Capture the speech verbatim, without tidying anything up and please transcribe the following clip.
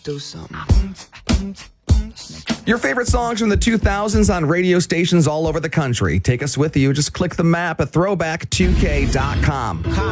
do something. Your favorite songs from the two thousands on radio stations all over the country. Take us with you. Just click the map at throwback two k dot com.